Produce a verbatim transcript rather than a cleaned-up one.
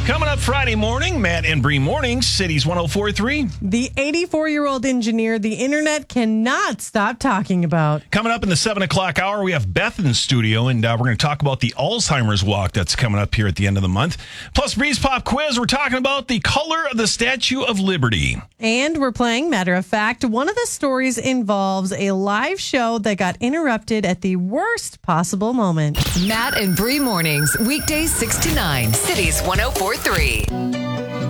Coming up Friday morning, Matt and Bree Mornings, Cities one oh four point three. The eighty-four-year-old engineer the internet cannot stop talking about. Coming up in the seven o'clock hour, we have Beth in the studio, and uh, we're going to talk about the Alzheimer's Walk that's coming up here at the end of the month. Plus, Bree's Pop Quiz, we're talking about the color of the Statue of Liberty. And we're playing Matter of Fact. One of the stories involves a live show that got interrupted at the worst possible moment. Matt and Bree Mornings, weekdays six to nine, Cities one oh four point three.